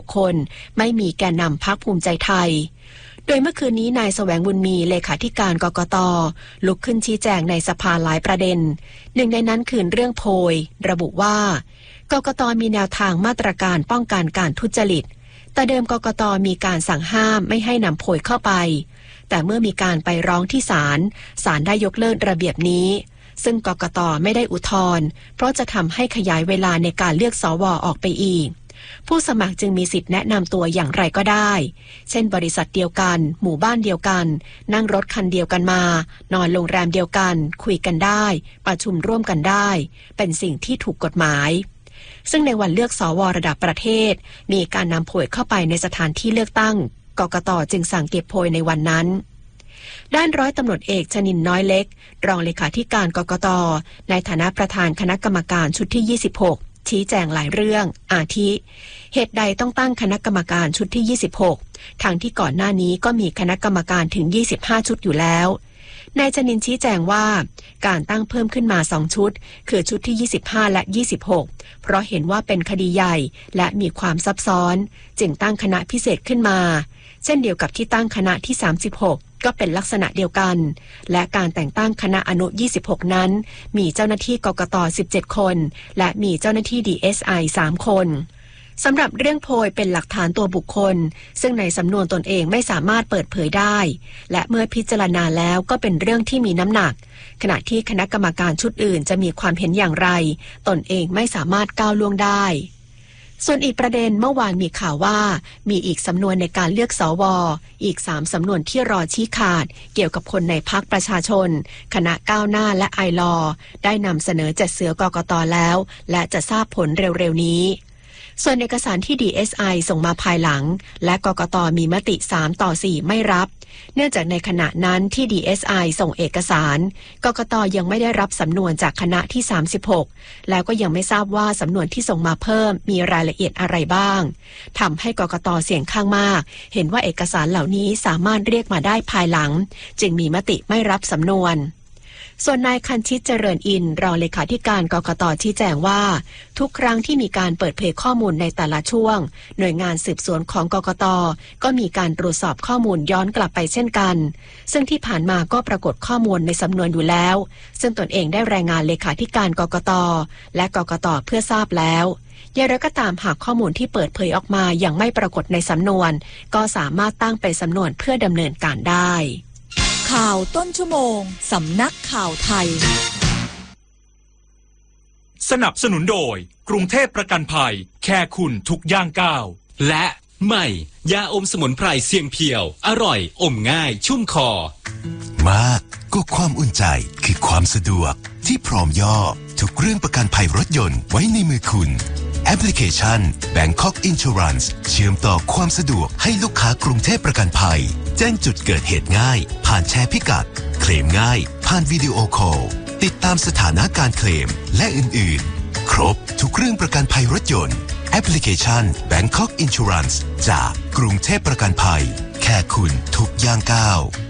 คลไม่มีแกนนำพรรคภูมิใจไทยโดยเมื่อคืนนี้นายแสวงบุญมีเลขาธิการกกต.ลุกขึ้นชี้แจงในสภาหลายประเด็นหนึ่งในนั้นคือเรื่องโพยระบุว่ากกต.มีแนวทางมาตรการป้องกันการทุจริตแต่เดิมกกต.มีการสั่งห้ามไม่ให้นำโพยเข้าไปแต่เมื่อมีการไปร้องที่ศาลได้ยกเลิกระเบียบนี้ซึ่งกกต.ไม่ได้อุทธรณ์เพราะจะทำให้ขยายเวลาในการเลือกสว.ออกไปอีกผู้สมัครจึงมีสิทธิแนะนำตัวอย่างไรก็ได้เช่นบริษัทเดียวกันหมู่บ้านเดียวกันนั่งรถคันเดียวกันมานอนโรงแรมเดียวกันคุยกันได้ประชุมร่วมกันได้เป็นสิ่งที่ถูกกฎหมายซึ่งในวันเลือกสว.ระดับประเทศมีการนำโพยเข้าไปในสถานที่เลือกตั้งกกต.จึงสั่งเก็บโพยในวันนั้นด้านร้อยตำรวจเอกชนินทร์น้อยเล็กรองเลขาธิการกกต.ในฐานะประธานคณะกรรมการชุดที่26ชี้แจงหลายเรื่องอาทิเหตุใดต้องตั้งคณะกรรมการชุดที่26ทั้งที่ก่อนหน้านี้ก็มีคณะกรรมการถึง25ชุดอยู่แล้วนายชนินทร์ชี้แจงว่าการตั้งเพิ่มขึ้นมา2ชุดคือชุดที่25และ26เพราะเห็นว่าเป็นคดีใหญ่และมีความซับซ้อนจึงตั้งคณะพิเศษขึ้นมาเช่นเดียวกับที่ตั้งคณะที่36ก็เป็นลักษณะเดียวกันและการแต่งตั้งคณะอนุ26นั้นมีเจ้าหน้าที่กกต17คนและมีเจ้าหน้าที่ DSI 3คนสำหรับเรื่องโพยเป็นหลักฐานตัวบุคคลซึ่งในสำนวนตนเองไม่สามารถเปิดเผยได้และเมื่อพิจารณาแล้วก็เป็นเรื่องที่มีน้ำหนักขณะที่คณะกรรมการชุดอื่นจะมีความเห็นอย่างไรตนเองไม่สามารถก้าวล่วงได้ส่วนอีกประเด็นเมื่อวานมีข่าวว่ามีอีกสำนวนในการเลือกสว.อีก3สำนวนที่รอชี้ขาดเกี่ยวกับคนในพรรคประชาชนคณะก้าวหน้าและไอลอได้นำเสนอจัดเสือกกต.แล้วและจะทราบผลเร็วๆนี้ส่วนเอกสารที่ DSI ส่งมาภายหลังและกกต.มีมติ3-4ไม่รับเนื่องจากในขณะนั้นที่ DSI ส่งเอกสารกกต.ยังไม่ได้รับสำนวนจากคณะที่36แล้วก็ยังไม่ทราบว่าสำนวนที่ส่งมาเพิ่มมีรายละเอียดอะไรบ้างทำให้กกต.เสียงข้างมากเห็นว่าเอกสารเหล่านี้สามารถเรียกมาได้ภายหลังจึงมีมติไม่รับสำนวนส่วนนายคันชิตเจริญอินทร์รองเลขาธิการกกต.ชี้แจงว่าทุกครั้งที่มีการเปิดเผยข้อมูลในแต่ละช่วงหน่วยงานสืบสวนของกกต.ก็มีการตรวจสอบข้อมูลย้อนกลับไปเช่นกันซึ่งที่ผ่านมาก็ปรากฏข้อมูลในสำนวนอยู่แล้วซึ่งตนเองได้รายงานเลขาธิการกกต.และกกต.เพื่อทราบแล้วอย่างไรก็ตามหากข้อมูลที่เปิดเผยออกมายังไม่ปรากฏในสำนวนก็สามารถตั้งเป็นสำนวนเพื่อดำเนินการได้ข่าวต้นชั่วโมงสำนักข่าวไทยสนับสนุนโดยกรุงเทพประกันภัยแค่คุณทุกย่างก้าวและใหม่ยาอมสมุนไพรเสียงเพียวอร่อยอมง่ายชุ่มคอมากก็ความอุ่นใจคือความสะดวกที่พร้อมย่อทุกเรื่องประกันภัยรถยนต์ไว้ในมือคุณแอปพลิเคชัน Bangkok Insurance เชื่อมต่อความสะดวกให้ลูกค้ากรุงเทพประกันภัยแจ้งจุดเกิดเหตุง่ายผ่านแชร์พิกัดเคลมง่ายผ่านวิดีโอคอลติดตามสถานะการเคลมและอื่นๆครบทุกเรื่องประกันภัยรถยนต์แอปพลิเคชัน Bangkok Insurance จากกรุงเทพประกันภัยแค่คุณทุกย่างก้าว